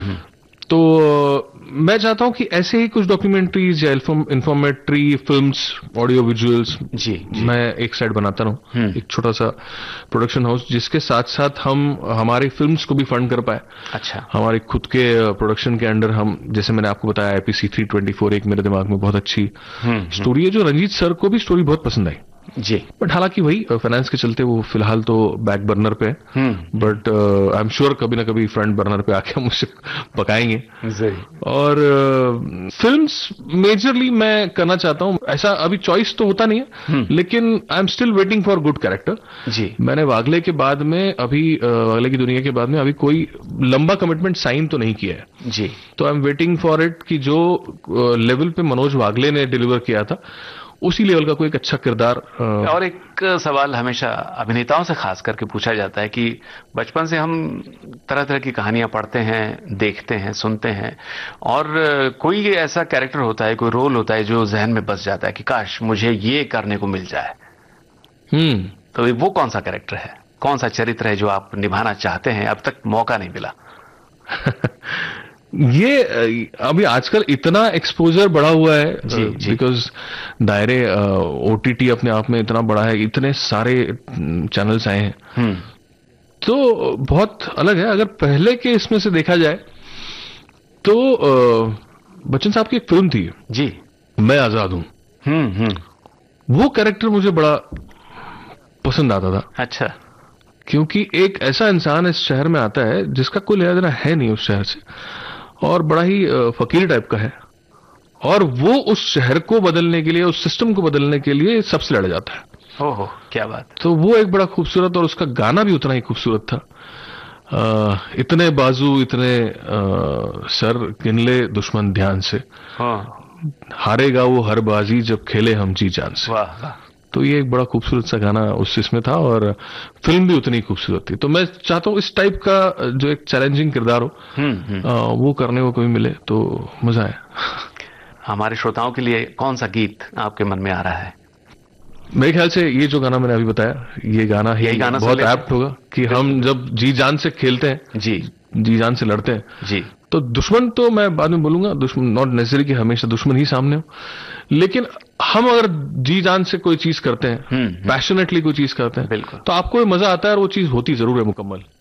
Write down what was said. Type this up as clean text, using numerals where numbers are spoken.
तो मैं चाहता हूं कि ऐसे ही कुछ डॉक्यूमेंट्रीज या इंफॉर्मेटरी फिल्म्स, ऑडियो विजुअल्स जी जी। मैं एक साइड बनाता रहूं, एक छोटा सा प्रोडक्शन हाउस जिसके साथ साथ हम हमारी फिल्म्स को भी फंड कर पाए। अच्छा। हमारे खुद के प्रोडक्शन के अंडर हम, जैसे मैंने आपको बताया, IPC 324 एक मेरे दिमाग में बहुत अच्छी स्टोरी है, जो रंजीत सर को भी स्टोरी बहुत पसंद आई। जी। बट हालांकि वही फाइनेंस के चलते वो फिलहाल तो बैक बर्नर पे है, बट आई एम श्योर कभी ना कभी फ्रंट बर्नर पे आके हम उसे पकाएंगे। सही। और फिल्म्स मेजरली मैं करना चाहता हूं, ऐसा अभी चॉइस तो होता नहीं है, लेकिन I am still waiting for good character. जी। मैंने वागले के बाद में अभी वागले की दुनिया के बाद में अभी कोई लंबा कमिटमेंट साइन तो नहीं किया है। जी। तो I am waiting for it कि जो लेवल पे मनोज वागले ने डिलीवर किया था उसी लेवल का कोई एक अच्छा किरदार। और एक सवाल हमेशा अभिनेताओं से खास करके पूछा जाता है कि बचपन से हम तरह तरह की कहानियां पढ़ते हैं, देखते हैं, सुनते हैं, और कोई ऐसा कैरेक्टर होता है, कोई रोल होता है जो जहन में बस जाता है कि काश मुझे ये करने को मिल जाए। तो वो कौन सा कैरेक्टर है, कौन सा चरित्र है जो आप निभाना चाहते हैं, अब तक मौका नहीं मिला? ये अभी आजकल इतना एक्सपोजर बढ़ा हुआ है, बिकॉज दायरे OTT अपने आप में इतना बड़ा है, इतने सारे चैनल्स आए हैं, तो बहुत अलग है। अगर पहले के इसमें से देखा जाए तो बच्चन साहब की एक फिल्म थी जी, मैं आजाद हूं। वो कैरेक्टर मुझे बड़ा पसंद आता था। अच्छा। क्योंकि एक ऐसा इंसान इस शहर में आता है जिसका कोई लेना देना है नहीं उस शहर से, और बड़ा ही फकीर टाइप का है, और वो उस शहर को बदलने के लिए, उस सिस्टम को बदलने के लिए सबसे लड़ जाता है। ओहो, क्या बात। तो वो एक बड़ा खूबसूरत, और उसका गाना भी उतना ही खूबसूरत था। इतने बाजू इतने सर गिन ले दुश्मन ध्यान से, हारेगा वो हर बाजी जब खेले हम जी जान से। वाह। तो ये एक बड़ा खूबसूरत सा गाना उस इसमें था, और फिल्म भी उतनी खूबसूरत थी। तो मैं चाहता हूँ इस टाइप का जो एक चैलेंजिंग किरदार हो, वो करने को कभी मिले तो मजा आए। हमारे श्रोताओं के लिए कौन सा गीत आपके मन में आ रहा है? मेरे ख्याल से ये जो गाना मैंने अभी बताया, ये गाना ही बहुत एप्ट होगा कि हम जब जी जान से खेलते हैं, जी जान से लड़ते हैं जी, तो दुश्मन तो मैं बाद में बोलूंगा, दुश्मन नॉट नेसेसरी कि हमेशा दुश्मन ही सामने हो, लेकिन हम अगर जी जान से कोई चीज करते हैं, पैशनेटली कोई चीज करते हैं, बिल्कुल, तो आपको मजा आता है, और वो चीज होती जरूर है मुकम्मल।